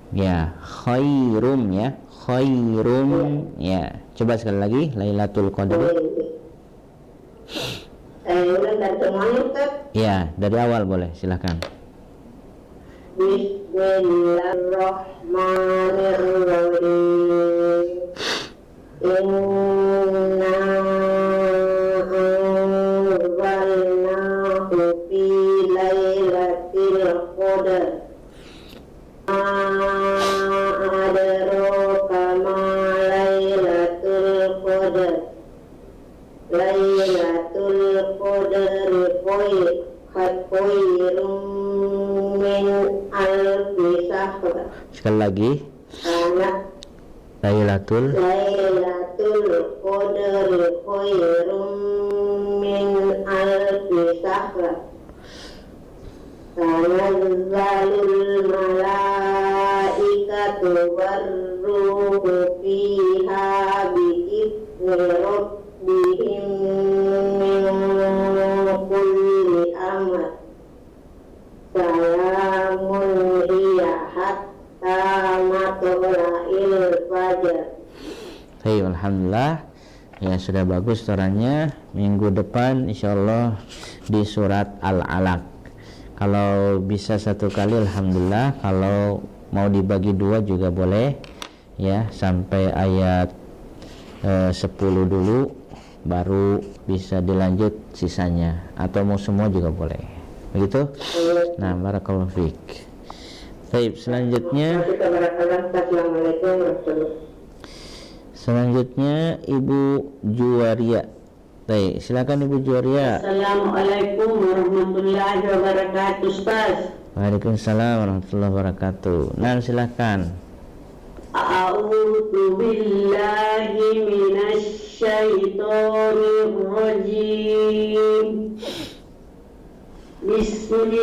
Ya, khairum ya, khairum ya. Coba sekali lagi, Lailatul Qadar. Ulang dari semuanya Ustaz. Ya, dari awal boleh, silakan. Bismillahirrahmanirrahim. Inna anzalnahu fi lailatul qadar. Adraka ma lailatul qadar. Lailatul qadar khairun min alfi syahr. Sekali lagi. Lailatul Qadar khairun min alfi syahr. Tanazzalul malaikatu warruhu fiha bi'izni rabbihim min kulli amr. Salamun hiya hatta matla'il fajar. Hai, alhamdulillah. Ya, sudah bagus suaranya. Minggu depan insyaallah di surat Al-Alaq. Kalau bisa satu kali alhamdulillah, kalau mau dibagi dua juga boleh ya, sampai ayat 10 dulu baru bisa dilanjut sisanya, atau mau semua juga boleh. Begitu? Nah, barakallahu fiik. Baik, selanjutnya Ibu Juwaria. Baik, silakan Ibu Juwaria. Assalamualaikum warahmatullahi wabarakatuh, Ustaz. Waalaikumsalam warahmatullahi wabarakatuh. Nah, silakan. A'udzu billahi minasy syaithanir rajim. Bismillahirrahmanirrahim.